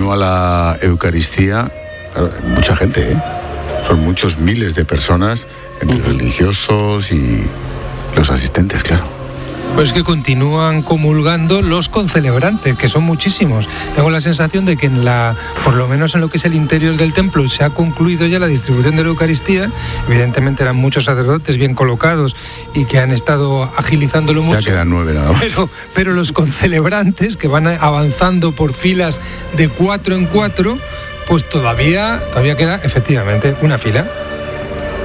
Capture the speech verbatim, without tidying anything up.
continúa la Eucaristía, mucha gente, ¿eh? Son muchos miles de personas, entre uh-huh. religiosos y los asistentes, claro. Pues que continúan comulgando los concelebrantes, que son muchísimos. Tengo la sensación de que en la, por lo menos en lo que es el interior del templo, se ha concluido ya la distribución de la Eucaristía. Evidentemente eran muchos sacerdotes bien colocados y que han estado agilizándolo mucho. Ya quedan nueve nada más. Pero, pero los concelebrantes, que van avanzando por filas de cuatro en cuatro, pues todavía, todavía queda efectivamente una fila.